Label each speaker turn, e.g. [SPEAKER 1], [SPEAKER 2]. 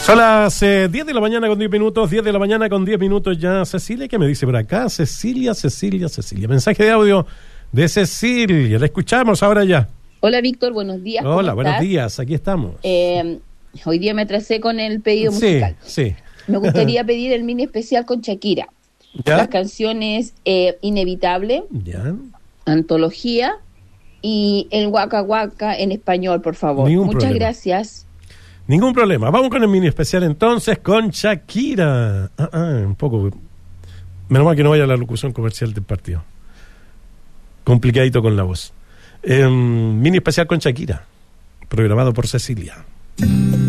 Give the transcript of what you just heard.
[SPEAKER 1] Son las 10 de la mañana con 10 minutos, 10 de la mañana con 10 minutos ya. Cecilia, ¿qué me dice por acá? Cecilia. Mensaje de audio de Cecilia. La escuchamos ahora ya.
[SPEAKER 2] Hola, Víctor, buenos días.
[SPEAKER 1] Hola, buenos días, aquí estamos.
[SPEAKER 2] Hoy día me atrasé con el pedido musical.
[SPEAKER 1] Sí.
[SPEAKER 2] Me gustaría pedir el mini especial con Shakira.
[SPEAKER 1] ¿Ya?
[SPEAKER 2] Las canciones Inevitable,
[SPEAKER 1] Ya.
[SPEAKER 2] Antología y el Waka Waka en español, por favor.
[SPEAKER 1] Ningún
[SPEAKER 2] Muchas
[SPEAKER 1] problema.
[SPEAKER 2] gracias.
[SPEAKER 1] Ningún problema. Vamos con el mini especial entonces con Shakira. Un poco. Menos mal que no vaya a la locución comercial del partido. Complicadito con la voz. Mini especial con Shakira, programado por Cecilia.